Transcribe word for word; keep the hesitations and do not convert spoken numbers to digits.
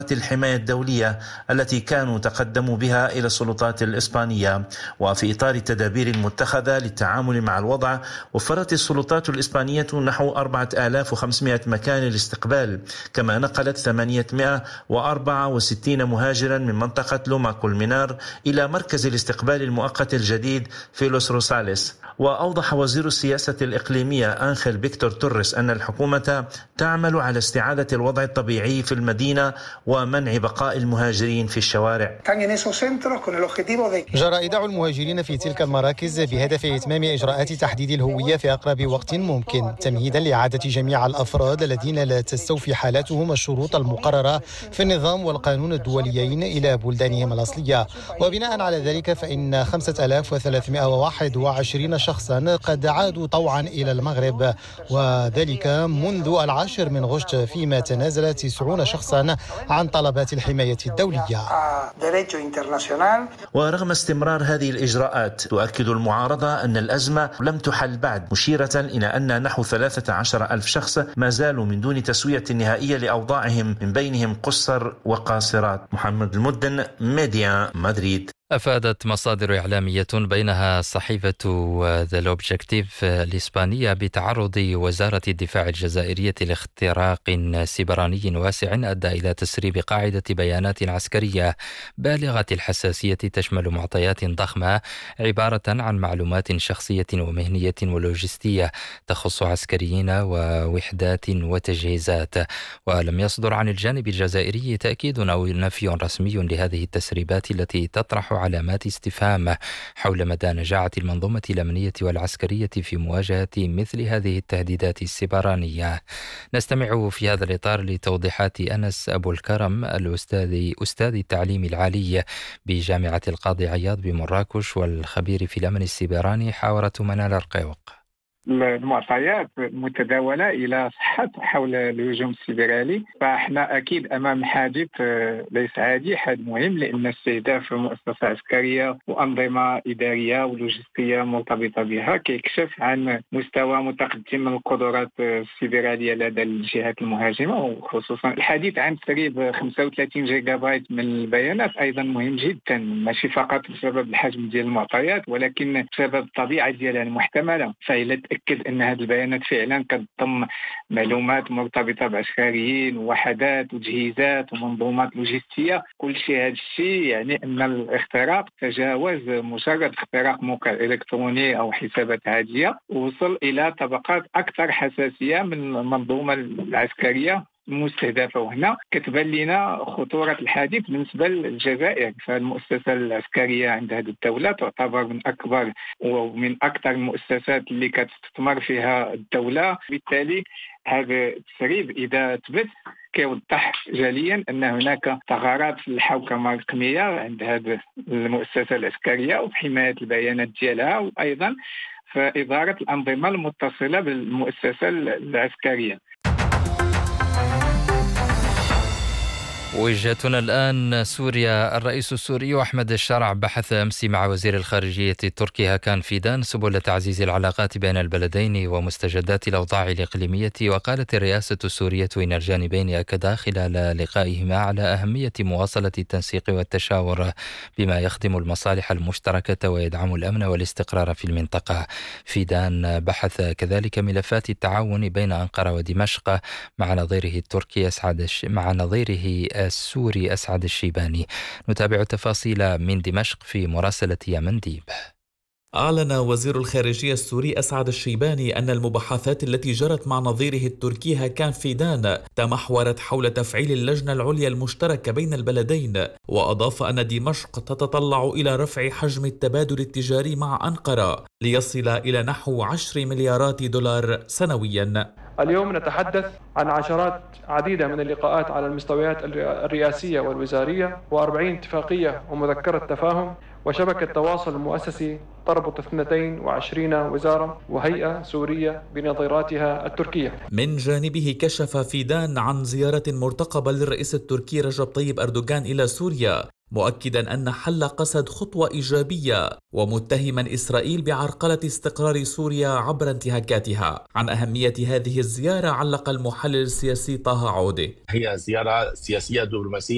الحماية الدولية التي كانوا تقدموا بها إلى السلطات الإسبانية. وفي إطار التدابير المتخذة للتعامل مع الوضع، وفرت السلطات الإسبانية نحو أربعة آلاف وخمسمائة مكان للاستقبال، كما نقلت ثمانمائة وأربعة وستين مهاجرا من منطقة لوما كولمينار إلى مركز الاستقبال المؤقت الجديد في لوس روساليس. وأوضح وزير السياسة الإقليمية أنخيل فيكتور توريس أن الحكومة تعمل على استعادة الوضع الطبيعي في المدينة ومنع بقاء المهاجرين في الشوارع. جرى إيداع المهاجرين في تلك المراكز بهدف إتمام إجراءات تحديد الهوية في أقرب وقت ممكن، تمهيدا لإعادة جميع الأفراد الذين لا تستوفي حالاتهم الشروط المقررة في النظام والقانون الدوليين إلى بلدانهم الأصلية. وبناء على ذلك فإن خمسة آلاف وثلاثمائة وواحد وعشرين شخصا قد عادوا طوعا إلى المغرب، وذلك منذ العاشر من غشت، فيما تنازل تسعون شخصا عن طلبات الحماية الدولية. ورغم استمرار هذه الإجراءات، تؤكد المعارضة أن الأزمة لم تحل بعد، مشيرة إلى أن نحو ثلاثة عشر ألف شخص ما زالوا من دون تسوية نهائية لأوضاعهم، من بينهم قُصّر وقاصرات. محمد المدن، ميديا مدريد. أفادت مصادر إعلامية بينها صحيفة ذا الأوبجكتيف الإسبانية بتعرض وزارة الدفاع الجزائرية لاختراق سيبراني واسع أدى إلى تسريب قاعدة بيانات عسكرية بالغة الحساسية تشمل معطيات ضخمة عبارة عن معلومات شخصية ومهنية ولوجستية تخص عسكريين ووحدات وتجهيزات. ولم يصدر عن الجانب الجزائري تأكيد أو نفي رسمي لهذه التسريبات التي تطرح علامات استفهام حول مدى نجاعة المنظومة الأمنية والعسكرية في مواجهة مثل هذه التهديدات السيبرانية. نستمع في هذا الإطار لتوضيحات أنس أبو الكرم الأستاذ أستاذ التعليم العالي بجامعة القاضي عياض بمراكش والخبير في الأمن السيبراني، حاورته منال الرقيوق. المعطيات متداولة إلى صحة حول الهجوم السيبراني، فإحنا أكيد أمام حادث ليس عادي، حادث مهم، لأن استهداف مؤسسة عسكرية وأنظمة إدارية ولوجستية مرتبطة بها كيكشف عن مستوى متقدم من القدرات السيبرانية لدى الجهات المهاجمة، وخصوصا الحديث عن تسريب خمسة وثلاثين جيجا بايت من البيانات أيضا مهم جدا، ماشي فقط بسبب الحجم ديال المعطيات ولكن بسبب الطبيعة ديالها المحتملة. فإلى تأكد أن هذه البيانات فعلا كتضم معلومات مرتبطة بعسكريين ووحدات وتجهيزات ومنظومات لوجستية، كل شيء هذا الشيء يعني أن الاختراق تجاوز مجرد اختراق موقع إلكتروني أو حسابات عادية، ووصل إلى طبقات أكثر حساسية من المنظومة العسكرية المستهدفة. وهنا كتبان لنا خطورة الحادث بالنسبة للجزائر، فالمؤسسة العسكرية عند هذه الدولة تعتبر من أكبر ومن أكثر المؤسسات اللي كتستثمر فيها الدولة. بالتالي هذا التسريب إذا ثبت كيوضح جليا أن هناك ثغرات في الحوكمة الرقمية عند هذه المؤسسة العسكرية وفي حماية البيانات ديالها، وأيضا في إدارة الأنظمة المتصلة بالمؤسسة العسكرية. وجهتنا الآن سوريا. الرئيس السوري أحمد الشرع بحث أمس مع وزير الخارجية التركي هاكان فيدان سبل تعزيز العلاقات بين البلدين ومستجدات الأوضاع الإقليمية. وقالت الرئاسة السورية إن الجانبين أكدا خلال لقائهما على أهمية مواصلة التنسيق والتشاور بما يخدم المصالح المشتركة ويدعم الأمن والاستقرار في المنطقة. فيدان بحث كذلك ملفات التعاون بين أنقرة ودمشق مع نظيره التركي أسعد مع نظيره السوري أسعد الشيباني. نتابع تفاصيل من دمشق في مراسلة يمن ديب. أعلن وزير الخارجية السوري أسعد الشيباني أن المباحثات التي جرت مع نظيره التركي هاكان فيدان تمحورت حول تفعيل اللجنة العليا المشتركة بين البلدين، وأضاف أن دمشق تتطلع إلى رفع حجم التبادل التجاري مع أنقرة ليصل إلى نحو عشر مليارات دولار سنويا. اليوم نتحدث عن عشرات عديدة من اللقاءات على المستويات الرئاسية والوزارية، وأربعين اتفاقية ومذكرة تفاهم، وشبكة تواصل مؤسسي تربط اثنتين وعشرين وزارة وهيئة سورية بنظيراتها التركية. من جانبه كشف فيدان عن زيارة مرتقبة للرئيس التركي رجب طيب أردوغان إلى سوريا، مؤكدا أن حل قسد خطوة إيجابية ومتهما إسرائيل بعرقلة استقرار سوريا عبر انتهاكاتها. عن أهمية هذه الزيارة علق المحلل السياسي طه عودة: هي زيارة سياسية دبلوماسية